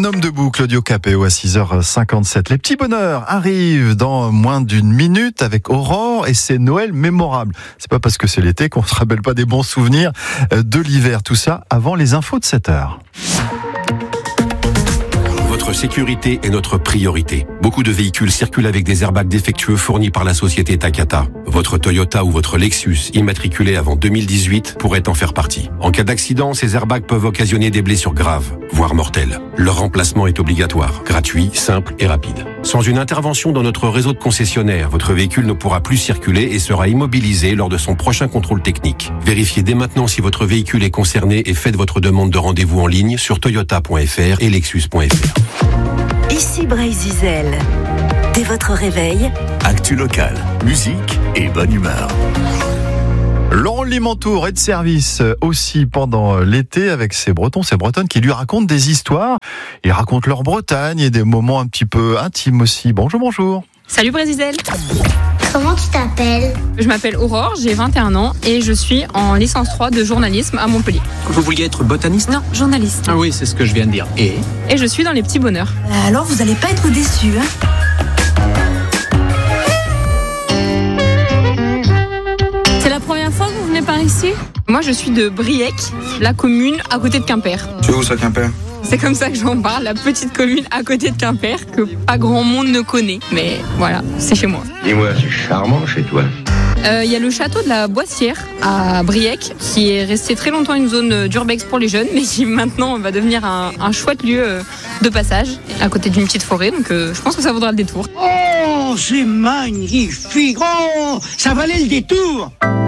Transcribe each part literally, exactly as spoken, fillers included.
Un homme debout, Claudio Capéo à six heures cinquante-sept. Les petits bonheurs arrivent dans moins d'une minute avec Aurore et c'est Noël mémorable. C'est pas parce que c'est l'été qu'on se rappelle pas des bons souvenirs de l'hiver. Tout ça avant les infos de sept heures. Votre sécurité est notre priorité. Beaucoup de véhicules circulent avec des airbags défectueux fournis par la société Takata. Votre Toyota ou votre Lexus, immatriculé avant deux mille dix-huit, pourrait en faire partie. En cas d'accident, ces airbags peuvent occasionner des blessures graves, voire mortelles. Leur remplacement est obligatoire, gratuit, simple et rapide. Sans une intervention dans notre réseau de concessionnaires, votre véhicule ne pourra plus circuler et sera immobilisé lors de son prochain contrôle technique. Vérifiez dès maintenant si votre véhicule est concerné et faites votre demande de rendez-vous en ligne sur toyota point f r et lexus point f r. Ici Bray-Zizel. Dès votre réveil, actu locale, musique et bonne humeur. Laurent Limantour est de service aussi pendant l'été avec ces Bretons, ces Bretonnes qui lui racontent des histoires. Ils racontent leur Bretagne et des moments un petit peu intimes aussi. Bonjour, bonjour. Salut Bray-Zizel. Comment tu t'appelles ? Je m'appelle Aurore, j'ai vingt et un ans et je suis en licence trois de journalisme à Montpellier. Vous vouliez être botaniste ? Non, journaliste. Ah oui, c'est ce que je viens de dire. Et ? Et je suis dans les petits bonheurs. Alors vous allez pas être déçus, hein ? C'est la première fois que vous venez par ici ? Moi je suis de Briec, la commune à côté de Quimper. Tu es où ça, Quimper ? C'est comme ça que j'en parle, la petite commune à côté de Quimper que pas grand monde ne connaît. Mais voilà, c'est chez moi. Dis-moi, c'est charmant chez toi. Il euh, y a le château de la Boissière à Briec qui est resté très longtemps une zone d'urbex pour les jeunes mais qui maintenant va devenir un, un chouette lieu de passage à côté d'une petite forêt. Donc euh, je pense que ça vaudra le détour. Oh, c'est magnifique. Oh, ça valait le détour.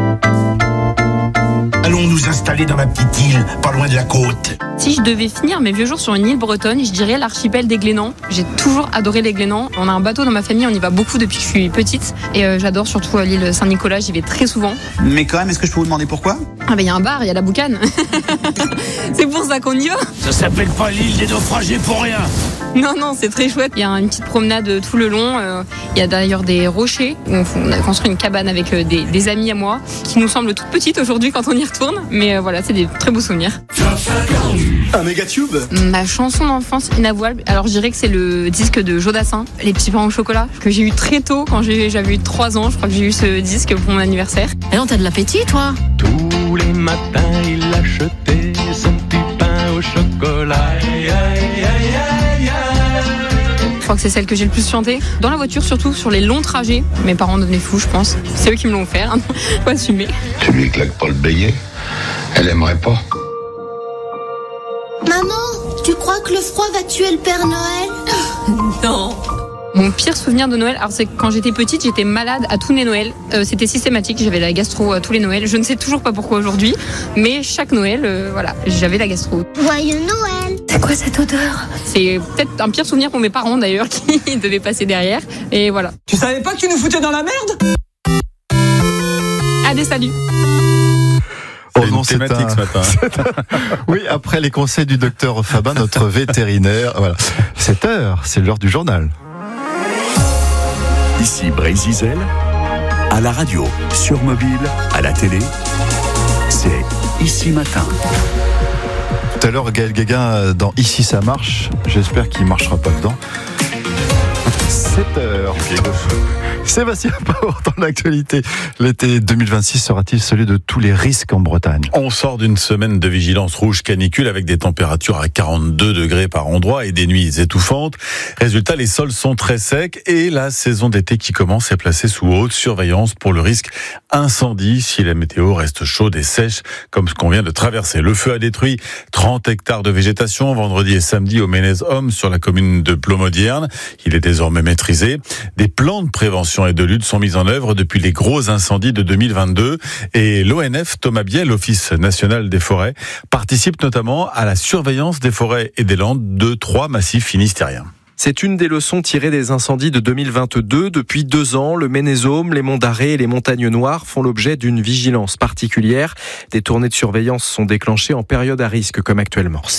Allons nous installer dans ma petite île, pas loin de la côte. Si je devais finir mes vieux jours sur une île bretonne, je dirais l'archipel des Glénans. J'ai toujours adoré les Glénans. On a un bateau dans ma famille, on y va beaucoup depuis que je suis petite. Et euh, j'adore surtout l'île Saint-Nicolas, j'y vais très souvent. Mais quand même, est-ce que je peux vous demander pourquoi ? Ah ben il y a un bar, il y a la boucane. C'est pour ça qu'on y va. Ça s'appelle pas l'île des naufragés pour rien. Non, non, c'est très chouette. Il y a une petite promenade tout le long. Il y a d'ailleurs des rochers. On a construit une cabane avec des, des amis à moi qui nous semblent toutes petites aujourd'hui quand on y retourne. Mais voilà, c'est des très beaux souvenirs. Un méga tube. Ma chanson d'enfance inavouable, alors je dirais que c'est le disque de Jodassin, Les petits pains au chocolat, que j'ai eu très tôt quand j'ai, j'avais eu trois ans. Je crois que j'ai eu ce disque pour mon anniversaire. Et non, t'as de l'appétit, toi ? Tous les matins, il achetait son petit pain au chocolat. Aïe, aïe, aïe, aïe, aïe. Je crois que c'est celle que j'ai le plus chantée. Dans la voiture, surtout sur les longs trajets. Mes parents devenaient fous, je pense. C'est eux qui me l'ont offert. Hein. Faut assumer. Tu lui claques pas le bélier ? Elle aimerait pas. Maman, tu crois que le froid va tuer le Père Noël ? Non. Mon pire souvenir de Noël, alors c'est que quand j'étais petite, j'étais malade à tous les Noëls. Euh, c'était systématique, j'avais la gastro à tous les Noëls. Je ne sais toujours pas pourquoi aujourd'hui, mais chaque Noël, euh, voilà, j'avais la gastro. Joyeux Noël ! C'est quoi cette odeur ? C'est peut-être un pire souvenir pour mes parents d'ailleurs, qui devaient passer derrière. Et voilà. Tu savais pas que tu nous foutais dans la merde ? Allez, salut. Oh non, c'est thématique un... ce matin. un... Oui, après les conseils du docteur Fabin, notre vétérinaire. Voilà. sept heures, c'est l'heure du journal. Ici Bray-Zizel, à la radio, sur mobile, à la télé, c'est Ici Matin. Tout à l'heure, Gaël Guéguin dans Ici ça marche. J'espère qu'il ne marchera pas dedans. sept heures. Sébastien Paur dans l'actualité. L'été deux mille vingt-six sera-t-il celui de tous les risques en Bretagne ? On sort d'une semaine de vigilance rouge canicule avec des températures à quarante-deux degrés par endroit et des nuits étouffantes. Résultat, les sols sont très secs et la saison d'été qui commence est placée sous haute surveillance pour le risque incendie si la météo reste chaude et sèche comme ce qu'on vient de traverser. Le feu a détruit trente hectares de végétation vendredi et samedi au Ménez-Homme sur la commune de Plomodierne. Il est désormais maîtrisé. Des plans de prévention et de lutte sont mis en œuvre depuis les gros incendies de deux mille vingt-deux et l'O N F Thomas Biet, l'Office national des forêts, participe notamment à la surveillance des forêts et des landes de trois massifs finistériens. C'est une des leçons tirées des incendies de deux mille vingt-deux. Depuis deux ans, le Ménez-Homme, les Monts d'Arrée et les Montagnes Noires font l'objet d'une vigilance particulière. Des tournées de surveillance sont déclenchées en période à risque comme actuellement. C'est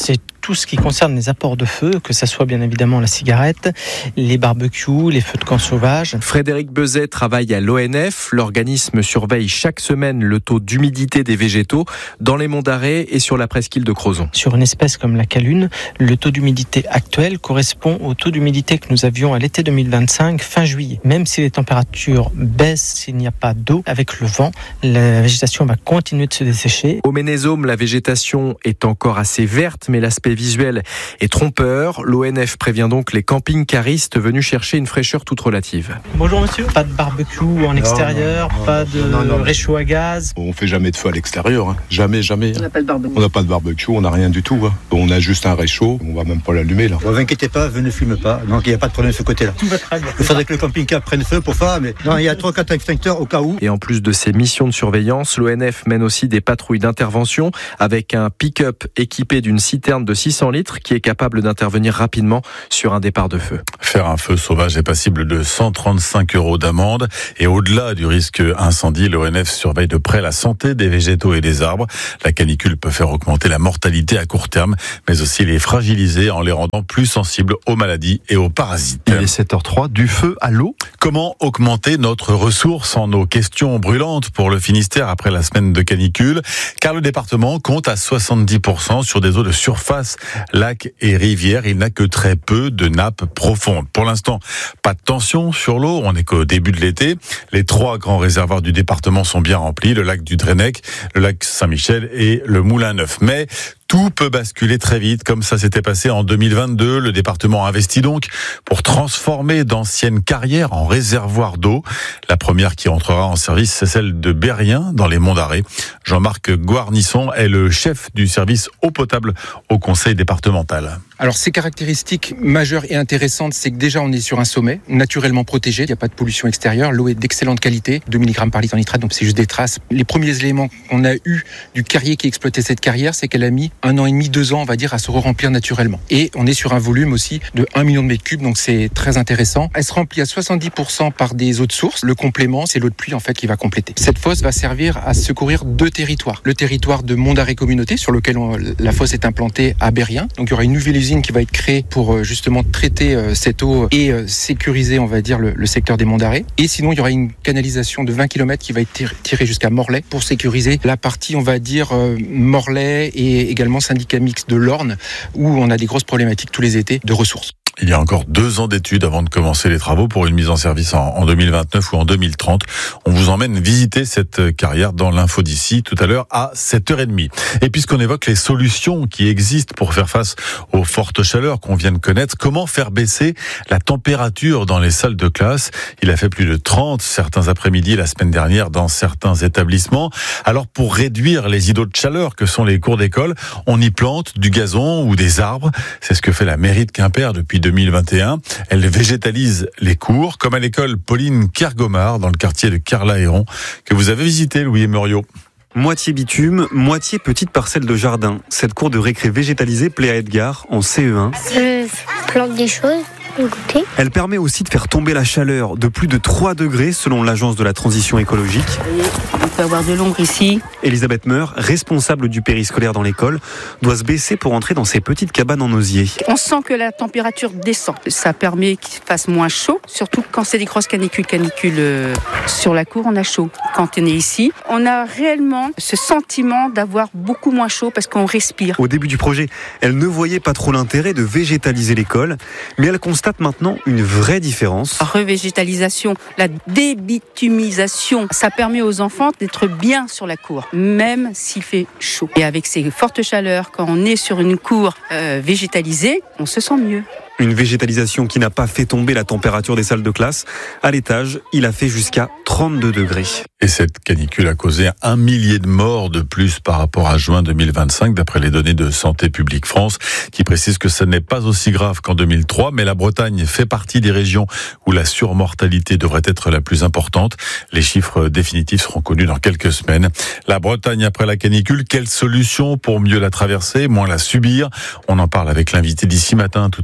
tout ce qui concerne les apports de feu, que ça soit bien évidemment la cigarette, les barbecues, les feux de camp sauvages. Frédéric Bezet travaille à l'O N F. L'organisme surveille chaque semaine le taux d'humidité des végétaux dans les monts d'Arrée et sur la presqu'île de Crozon. Sur une espèce comme la calune, le taux d'humidité actuel correspond au taux d'humidité que nous avions à l'été deux mille vingt-cinq, fin juillet. Même si les températures baissent, s'il n'y a pas d'eau, avec le vent, la végétation va continuer de se dessécher. Au Ménésôme, la végétation est encore assez verte, mais l'aspect visuel est trompeur. L'O N F prévient donc les camping-caristes venus chercher une fraîcheur toute relative. Bonjour monsieur. Pas de barbecue en extérieur, non, non, pas de non, non. réchaud à gaz. On fait jamais de feu à l'extérieur, hein. jamais, jamais. On n'a pas de barbecue. On n'a pas de barbecue, on n'a rien du tout. Hein. On a juste un réchaud, on va même pas l'allumer là. Ne vous inquiétez pas, vous ne fumez pas, donc il n'y a pas de problème de ce côté-là. Tout va très bien. Il faudrait que le camping-car prenne feu pour ça, mais non, il y a trois quatre extincteurs au cas où. Et en plus de ces missions de surveillance, l'O N F mène aussi des patrouilles d'intervention avec un pick-up équipé d'une citerne de six cents litres qui est capable d'intervenir rapidement sur un départ de feu. Faire un feu sauvage est passible de cent trente-cinq euros d'amende. Et au-delà du risque incendie, l'O N F surveille de près la santé des végétaux et des arbres. La canicule peut faire augmenter la mortalité à court terme, mais aussi les fragiliser en les rendant plus sensibles aux maladies et aux parasites. Il est sept heures trois, du feu à l'eau. Comment augmenter notre ressource en eau? Question brûlante pour le Finistère après la semaine de canicule, car le département compte à soixante-dix pour cent sur des eaux de surface, lacs et rivières. Il n'a que très peu de nappes profondes. Pour l'instant, pas de tension sur l'eau. On n'est qu'au début de l'été. Les trois grands réservoirs du département sont bien remplis, le lac du Drennec, le lac Saint-Michel et le Moulin Neuf. Mais tout peut basculer très vite, comme ça s'était passé en deux mille vingt-deux. Le département investit donc pour transformer d'anciennes carrières en réservoirs d'eau. La première qui entrera en service, c'est celle de Berrien, dans les Monts d'Arrée. Jean-Marc Guarnisson est le chef du service eau potable au conseil départemental. Alors, ces caractéristiques majeures et intéressantes, c'est que déjà, on est sur un sommet naturellement protégé. Il n'y a pas de pollution extérieure. L'eau est d'excellente qualité, deux milligrammes par litre en nitrate, donc c'est juste des traces. Les premiers éléments qu'on a eu du carrier qui exploitait cette carrière, c'est qu'elle a mis un an et demi, deux ans, on va dire, à se re-remplir naturellement. Et on est sur un volume aussi de un million de mètres cubes, donc c'est très intéressant. Elle se remplit à soixante-dix pour cent par des eaux de source. Le complément, c'est l'eau de pluie, en fait, qui va compléter. Cette fosse va servir à secourir deux territoires. Le territoire de Monts d'Arrée Communauté, sur lequel on, la fosse est implantée à Berrien. Donc il y aura une nouvelle usine qui va être créée pour justement traiter cette eau et sécuriser, on va dire, le, le secteur des Monts d'Arrée. Et sinon, il y aura une canalisation de vingt kilomètres qui va être tirée jusqu'à Morlaix pour sécuriser la partie, on va dire, Morlaix et également syndicat mixte de l'Orne, où on a des grosses problématiques tous les étés de ressources. Il y a encore deux ans d'études avant de commencer les travaux pour une mise en service en, en deux mille vingt-neuf ou en deux mille trente. On vous emmène visiter cette carrière dans l'info d'ici tout à l'heure à sept heures trente. Et puisqu'on évoque les solutions qui existent pour faire face aux fortes chaleurs qu'on vient de connaître, comment faire baisser la température dans les salles de classe? Il a fait plus de trente certains après-midi la semaine dernière dans certains établissements. Alors pour réduire les îlots de chaleur que sont les cours d'école, on y plante du gazon ou des arbres. C'est ce que fait la mairie de Quimper depuis deux mille vingt et un. Elle végétalise les cours, comme à l'école Pauline Kergomard, dans le quartier de Carla-Héron, que vous avez visité, Louis et Muriot. Moitié bitume, moitié petite parcelle de jardin. Cette cour de récré végétalisée plaît à Edgar, en C E un. Je plante des choses. Goûter. Elle permet aussi de faire tomber la chaleur de plus de trois degrés selon l'agence de la transition écologique. On peut avoir de l'ombre ici. Elisabeth Meur, responsable du périscolaire dans l'école, doit se baisser pour entrer dans ses petites cabanes en osier. On sent que la température descend. Ça permet qu'il fasse moins chaud, surtout quand c'est des grosses canicules. Canicules euh, sur la cour, on a chaud. Quand on est ici, on a réellement ce sentiment d'avoir beaucoup moins chaud parce qu'on respire. Au début du projet, elle ne voyait pas trop l'intérêt de végétaliser l'école, mais elle constate maintenant une vraie différence. Revégétalisation, la débitumisation, ça permet aux enfants d'être bien sur la cour, même s'il fait chaud. Et avec ces fortes chaleurs, quand on est sur une cour euh, végétalisée, on se sent mieux. Une végétalisation qui n'a pas fait tomber la température des salles de classe. À l'étage, il a fait jusqu'à trente-deux degrés. Et cette canicule a causé un millier de morts de plus par rapport à juin deux mille vingt-cinq, d'après les données de Santé publique France, qui précisent que ce n'est pas aussi grave qu'en deux mille trois, mais la Bretagne fait partie des régions où la surmortalité devrait être la plus importante. Les chiffres définitifs seront connus dans quelques semaines. La Bretagne après la canicule, quelle solution pour mieux la traverser, moins la subir? On en parle avec l'invité d'ici matin, tout à l'heure à huit heures.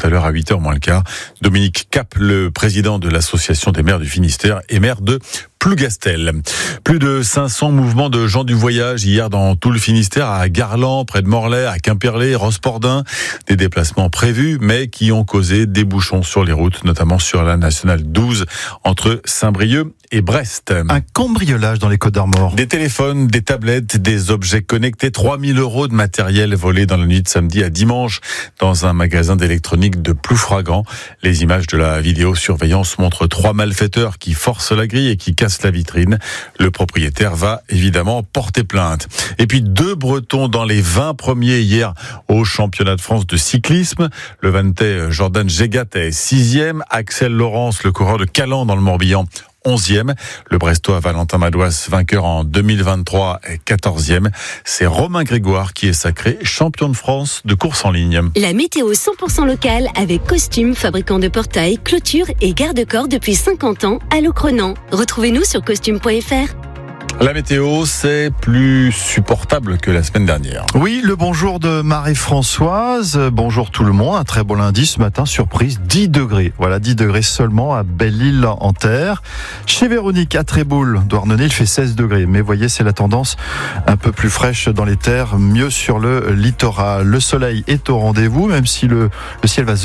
huit heures moins le quart. Dominique Cap, le président de l'association des maires du Finistère et maire de Plougastel. Plus de cinq cents mouvements de gens du voyage hier dans tout le Finistère, à Garland, près de Morlaix, à Quimperlé, Rospordin. Des déplacements prévus, mais qui ont causé des bouchons sur les routes, notamment sur la nationale douze, entre Saint-Brieuc et Brest. Un cambriolage dans les Côtes-d'Armor. Des téléphones, des tablettes, des objets connectés, trois mille euros de matériel volé dans la nuit de samedi à dimanche dans un magasin d'électronique de Ploufragan. Les images de la vidéosurveillance montrent trois malfaiteurs qui forcent la grille et qui cassent la vitrine. Le propriétaire va évidemment porter plainte. Et puis deux Bretons dans les vingt premiers hier au championnat de France de cyclisme. Le Vantais Jordan Gégat est sixième. Axel Laurence, le coureur de Calan dans le Morbihan, onzième. Le Brestois Valentin Madouas, vainqueur en deux mille vingt-trois, est quatorzième. C'est Romain Grégoire qui est sacré champion de France de course en ligne. La météo cent pour cent locale avec Costume, fabricant de portails, clôtures et garde-corps depuis cinquante ans à Locronan. Retrouvez-nous sur costume point f r. La météo, c'est plus supportable que la semaine dernière. Oui, le bonjour de Marie-Françoise. Bonjour tout le monde. Un très beau lundi ce matin. Surprise, dix degrés. Voilà, dix degrés seulement à Belle-Île-en-Terre. Chez Véronique à Tréboul, Douarnenez, il fait seize degrés. Mais voyez, c'est la tendance un peu plus fraîche dans les terres, mieux sur le littoral. Le soleil est au rendez-vous, même si le, le ciel va se